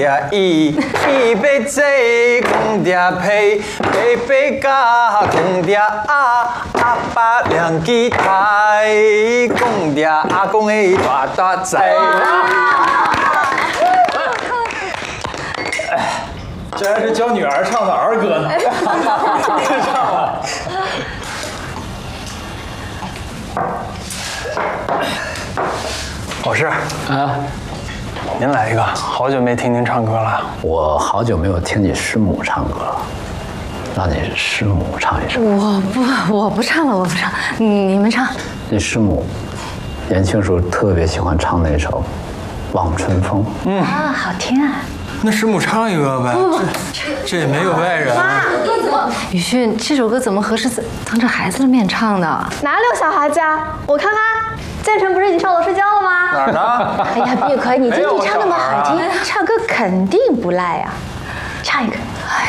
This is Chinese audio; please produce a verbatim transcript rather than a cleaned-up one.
嗲一，一杯醉，公嗲配，杯杯嘎，公嗲啊，阿爸两吉台，公嗲阿公的大大仔。 这还是教女儿唱的儿歌呢。唱吧。 老师啊，您来一个，好久没听您唱歌了。 我好久没有听你师母唱歌了，那你师母唱一首。 我不，我不唱了，我不唱，你你们唱。 你师母年轻时候特别喜欢唱那首《望春风》。 嗯啊，好听啊。 那师母唱一个呗，这这也没有外人。 妈，宇迅，这首歌怎么合适当着孩子的面唱的？ 哪里有小孩子啊？我看看，建成不是已经上楼睡觉了吗？ 哪儿呢？ 哎呀，碧可，你经济唱那么好听，唱歌肯定不赖呀。唱一个。 哎